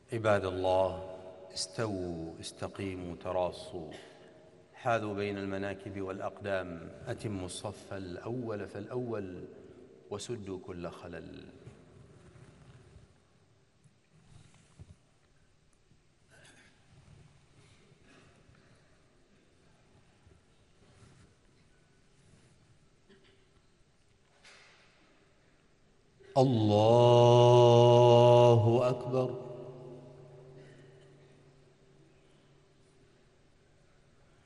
عباد الله، استووا استقيموا تراصوا، حاذوا بين المناكب والأقدام، أتموا الصف الأول فالأول وسدوا كل خلل. الله أكبر.